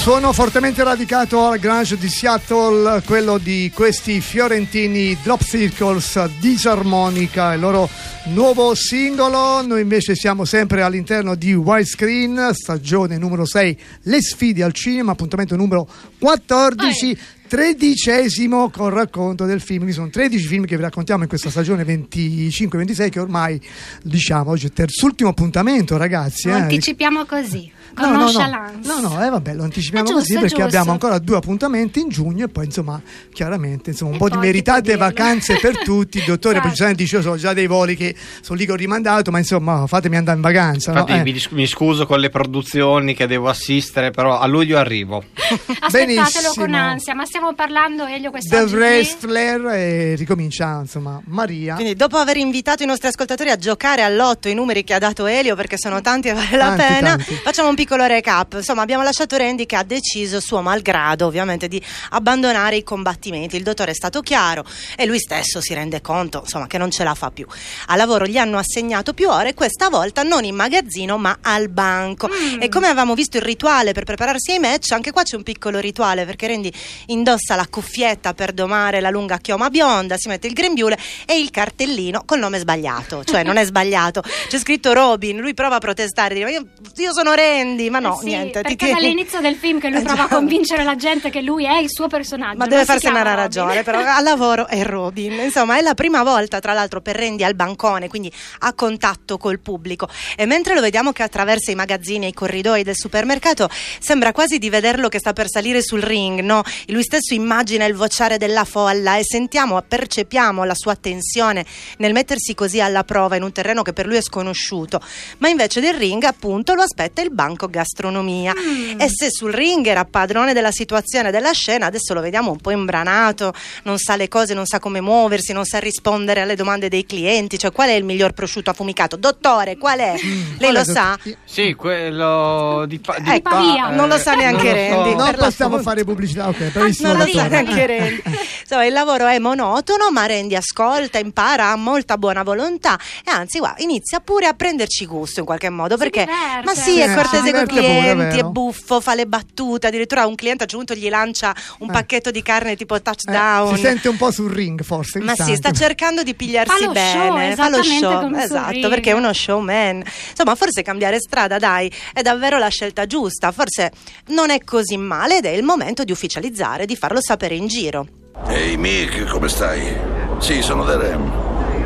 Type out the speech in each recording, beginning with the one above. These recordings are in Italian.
Suono fortemente radicato al grunge di Seattle, quello di questi fiorentini Drop Circles, Disarmonica, il loro nuovo singolo. Noi invece siamo sempre all'interno di Widescreen, stagione numero 6, le sfide al cinema, appuntamento numero 14. 13° col racconto del film. Sono 13 film che vi raccontiamo in questa stagione 25-26, che ormai diciamo oggi è il terzultimo appuntamento, ragazzi. Lo anticipiamo così, con nonchalance. Vabbè, lo anticipiamo così perché abbiamo ancora 2 appuntamenti in giugno e poi insomma chiaramente un po' di meritate vacanze per tutti. Il dottore precisamente dice: io so già dei voli che sono lì che ho rimandato, ma insomma fatemi andare in vacanza. Infatti mi scuso con le produzioni che devo assistere, però a luglio arrivo. Aspettatelo con ansia, ma stiamo parlando Elio quest'oggi The Wrestler e ricomincia insomma Maria. Quindi dopo aver invitato i nostri ascoltatori a giocare all'otto i numeri che ha dato Elio, perché sono tanti e vale la pena, facciamo un piccolo recap. Insomma, abbiamo lasciato Randy che ha deciso, suo malgrado ovviamente, di abbandonare i combattimenti. Il dottore è stato chiaro e lui stesso si rende conto insomma che non ce la fa più. A lavoro gli hanno assegnato più ore, questa volta non in magazzino ma al banco. E come avevamo visto il rituale per prepararsi ai match, anche qua c'è un piccolo rituale, perché Randy indossa la cuffietta per domare la lunga chioma bionda, si mette il grembiule e il cartellino col nome sbagliato, cioè non è sbagliato, c'è scritto Robin. Lui prova a protestare, dire io sono Randy, ma no, niente. Perché dall'inizio del film che lui prova a convincere la gente che lui è il suo personaggio, ma deve farsene una ragione, però al lavoro è Robin. Insomma, è la prima volta tra l'altro per Randy al bancone, quindi a contatto col pubblico, e mentre lo vediamo che attraversa i magazzini e i corridoi del supermercato sembra quasi di vederlo che sta per salire sul ring, no? Lui stesso immagina il vociare della folla e percepiamo la sua tensione nel mettersi così alla prova in un terreno che per lui è sconosciuto, ma invece del ring appunto lo aspetta il banco gastronomia. E se sul ring era padrone della situazione, della scena, adesso lo vediamo un po' imbranato, non sa le cose, non sa come muoversi, non sa rispondere alle domande dei clienti, cioè qual è il miglior prosciutto affumicato, dottore, qual è? Lei lo sa? Sì, quello di Pavia. Non lo sa neanche Randy. Non possiamo fare pubblicità, ok, bravissimo. Non lo sa neanche Randy. Insomma, il lavoro è monotono, ma Randy ascolta, impara, ha molta buona volontà e anzi inizia pure a prenderci gusto in qualche modo, perché ma sì, è cortese con i clienti, è buffo, fa le battute, addirittura un cliente a un certo punto gli lancia un pacchetto di carne tipo touchdown. Si sente un po' sul ring forse. Ma sì, sta cercando di pigliarsi bene, fa lo show, esatto, perché è uno showman. Insomma, forse cambiare strada, dai, è davvero la scelta giusta, forse non è così male ed è il momento di ufficializzare, di farlo sapere in giro. Ehi Mick, come stai? Sì, sono The Ram.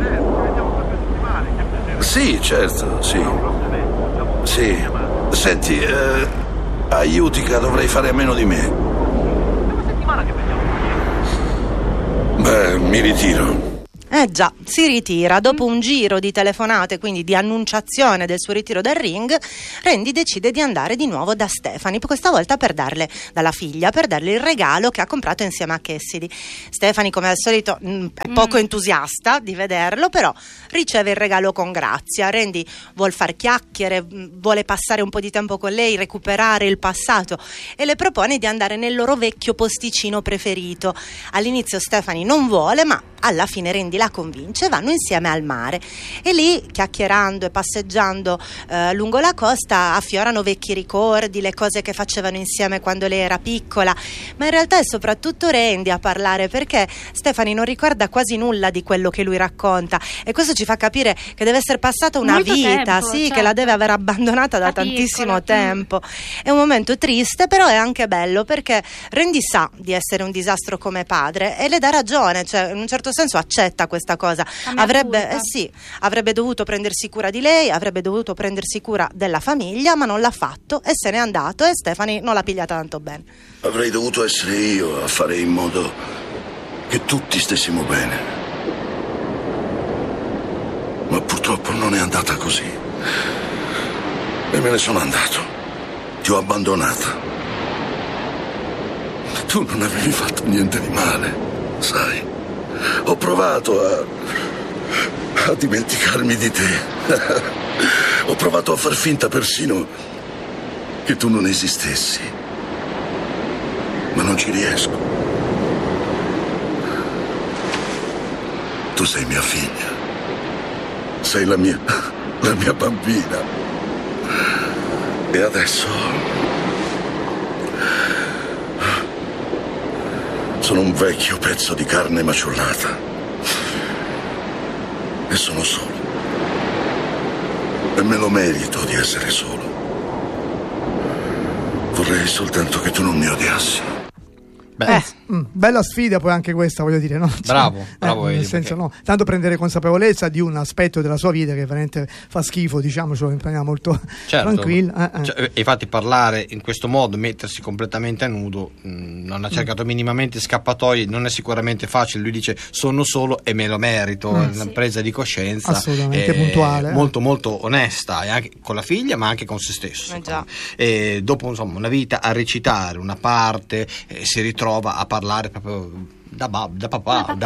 Sì, certo, sì. Sì. Senti, aiutica, dovrei fare a meno di me. Beh, mi ritiro. Già, si ritira. Dopo un giro di telefonate, quindi di annunciazione del suo ritiro dal ring, Randy decide di andare di nuovo da Stephanie, questa volta per darle, dalla figlia, per darle il regalo che ha comprato insieme a Cassidy. Stephanie, come al solito, è poco entusiasta di vederlo, però riceve il regalo con grazia. Randy vuol far chiacchiere, vuole passare un po' di tempo con lei, recuperare il passato, e le propone di andare nel loro vecchio posticino preferito. All'inizio Stephanie non vuole, ma alla fine Randy la convince, vanno insieme al mare e lì, chiacchierando e passeggiando lungo la costa, affiorano vecchi ricordi, le cose che facevano insieme quando lei era piccola, ma in realtà è soprattutto Randy a parlare, perché Stephanie non ricorda quasi nulla di quello che lui racconta, e questo ci fa capire che deve essere passata una molto vita, tempo, sì, certo, che la deve aver abbandonata da tantissimo tempo. È un momento triste, però è anche bello, perché Randy sa di essere un disastro come padre e le dà ragione, cioè in un certo senso accetta questa cosa. Avrebbe dovuto prendersi cura di lei, avrebbe dovuto prendersi cura della famiglia, ma non l'ha fatto e se n'è andato, e Stephanie non l'ha pigliata tanto bene. Avrei dovuto essere io a fare in modo che tutti stessimo bene, ma purtroppo non è andata così e me ne sono andato. Ti ho abbandonata. Tu non avevi fatto niente di male, sai. Ho provato a dimenticarmi di te. Ho provato a far finta persino che tu non esistessi, ma non ci riesco. Tu sei mia figlia, sei la mia bambina, e adesso Sono un vecchio pezzo di carne maciullata. E sono solo. E me lo merito di essere solo. Vorrei soltanto che tu non mi odiassi. Bella sfida poi anche questa, voglio dire, no? Bravo nel Elio, senso, perché... no, tanto prendere consapevolezza di un aspetto della sua vita che veramente fa schifo, diciamocelo in maniera molto tranquilla. Cioè, infatti parlare in questo modo, mettersi completamente a nudo, non ha cercato minimamente scappatoie, non è sicuramente facile. Lui dice sono solo e me lo merito, una presa di coscienza assolutamente puntuale, molto molto onesta, e anche con la figlia ma anche con se stesso. E dopo insomma una vita a recitare una parte, si ritrova a parlare proprio da papà,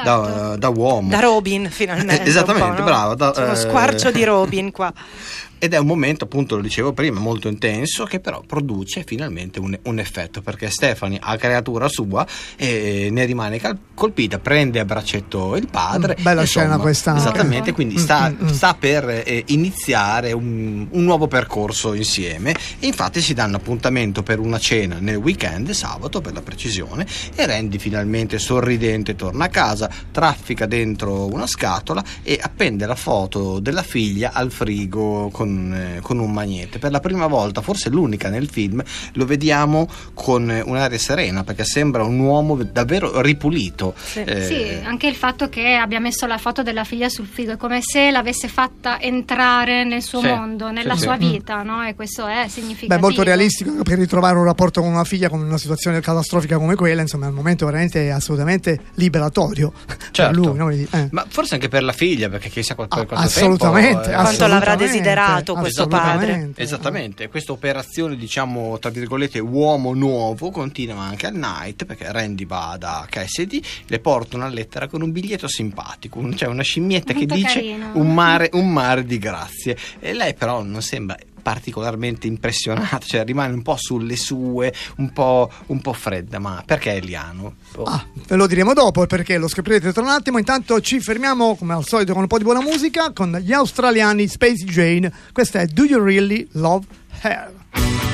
da uomo, da Robin finalmente. Esattamente, bravo. C'è uno squarcio di Robin qua. Ed è un momento, appunto, lo dicevo prima, molto intenso, che però produce finalmente un effetto, perché Stephanie, a creatura sua, ne rimane colpita, prende a braccetto il padre. Bella scena questa. Esattamente, quindi sta per iniziare un nuovo percorso insieme, e infatti si danno appuntamento per una cena nel weekend, sabato per la precisione, e Randy finalmente sorridente torna a casa, traffica dentro una scatola e appende la foto della figlia al frigo con un magnete. Per la prima volta, forse l'unica nel film, lo vediamo con un'aria serena, perché sembra un uomo davvero ripulito. Sì, anche il fatto che abbia messo la foto della figlia sul frigo è come se l'avesse fatta entrare nel suo mondo, nella sua vita, no? E questo è significativo. Beh, molto realistico per ritrovare un rapporto con una figlia con una situazione catastrofica come quella, insomma, è un momento veramente assolutamente liberatorio per lui, no? Ma forse anche per la figlia, perché chissà per quanto assolutamente, tempo quanto l'avrà desiderato questo padre. Esattamente, questa operazione, diciamo tra virgolette uomo nuovo, continua anche al night, perché Randy va da Cassidy, le porta una lettera con un biglietto simpatico, cioè una scimmietta molto che dice carino. un mare di grazie, e lei però non sembra particolarmente impressionata, cioè rimane un po' sulle sue, un po' fredda. Ma perché Eliano? Ve lo diremo dopo, perché lo scoprirete tra un attimo. Intanto ci fermiamo come al solito con un po' di buona musica con gli australiani Spacey Jane. Questa è Do You Really Love Her?